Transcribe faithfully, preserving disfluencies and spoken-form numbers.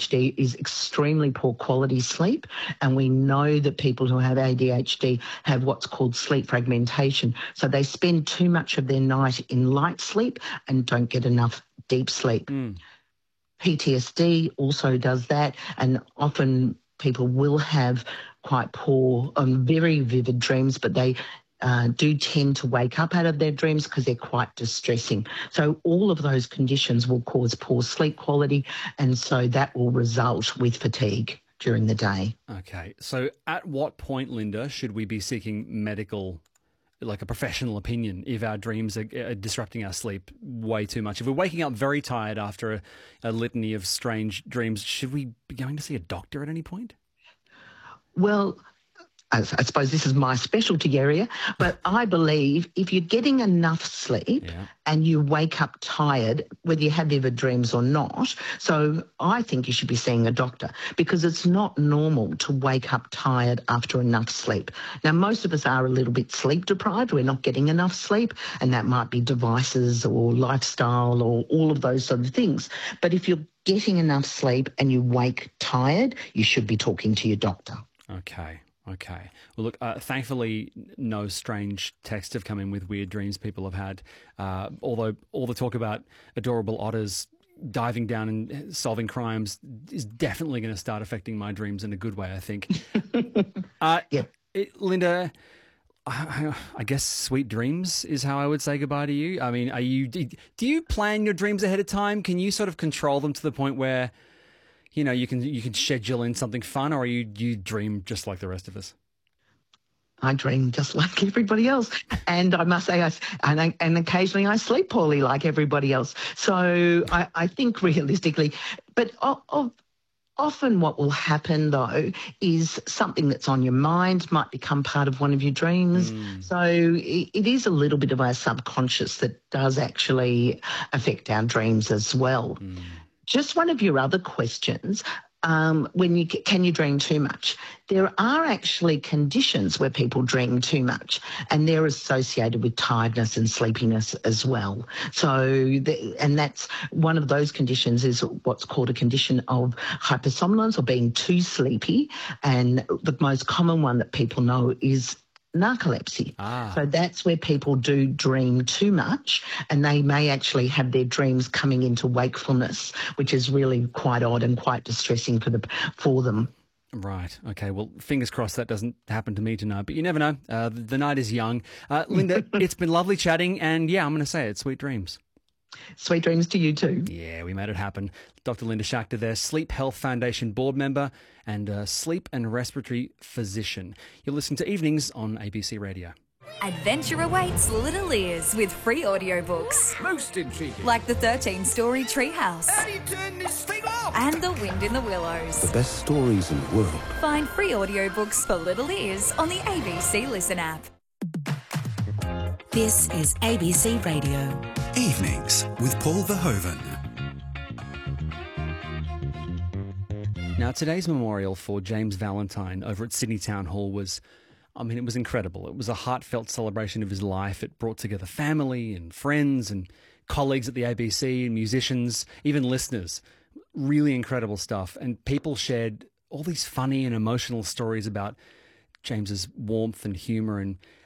H D is extremely poor quality sleep, and we know that people who have A D H D have what's called sleep fragmentation. So they spend too much of their night in light sleep and don't get enough deep sleep. Mm. P T S D also does that, and often people will have quite poor, um, very vivid dreams, but they uh, do tend to wake up out of their dreams because they're quite distressing. So all of those conditions will cause poor sleep quality, and so that will result with fatigue during the day. Okay, so at what point, Linda, should we be seeking medical, like a professional opinion, if our dreams are, are disrupting our sleep way too much? If we're waking up very tired after a, a litany of strange dreams, should we be going to see a doctor at any point? Well, I, I suppose this is my specialty area, but I believe if you're getting enough sleep Yeah. and you wake up tired, whether you have vivid dreams or not, so I think you should be seeing a doctor, because it's not normal to wake up tired after enough sleep. Now, most of us are a little bit sleep deprived. We're not getting enough sleep, and that might be devices or lifestyle or all of those sort of things. But if you're getting enough sleep and you wake tired, you should be talking to your doctor. Okay. Okay. Well, look, uh, thankfully, no strange texts have come in with weird dreams people have had. Uh, although all the talk about adorable otters diving down and solving crimes is definitely going to start affecting my dreams in a good way, I think. uh, Yep. it, Linda, I, I guess sweet dreams is how I would say goodbye to you. I mean, are you? Do you plan your dreams ahead of time? Can you sort of control them to the point where, you know, you can you can schedule in something fun, or you you dream just like the rest of us? I dream just like everybody else. And I must say, I, and, I, and occasionally I sleep poorly like everybody else. So I, I think realistically, but of, of, often what will happen, though, is something that's on your mind might become part of one of your dreams. Mm. So it, it is a little bit of our subconscious that does actually affect our dreams as well. Mm. Just one of your other questions, um, when you can you dream too much? There are actually conditions where people dream too much, and they're associated with tiredness and sleepiness as well. So, the, and that's one of those conditions is what's called a condition of hypersomnolence, or being too sleepy. And the most common one that people know is narcolepsy. Ah. So that's where people do dream too much, and they may actually have their dreams coming into wakefulness, which is really quite odd and quite distressing for the for them. Right. Okay. Well, fingers crossed that doesn't happen to me tonight, but you never know. Uh, the, the night is young. Uh, Linda, it's been lovely chatting, and yeah, I'm going to say it. Sweet dreams. Sweet dreams to you too. Yeah, we made it happen. Doctor Linda Schachter there, Sleep Health Foundation board member and uh, sleep and respiratory physician. You're listening to Evenings on A B C Radio. Adventure awaits little ears with free audiobooks. Most intriguing. Like the thirteen-story Treehouse. How do you turn this thing off? And The Wind in the Willows. The best stories in the world. Find free audiobooks for little ears on the A B C Listen app. This is A B C Radio. Evenings with Paul Verhoeven. Now, today's memorial for James Valentine over at Sydney Town Hall was, I mean, it was incredible. It was a heartfelt celebration of his life. It brought together family and friends and colleagues at the A B C and musicians, even listeners. Really incredible stuff. And people shared all these funny and emotional stories about James's warmth and humour. And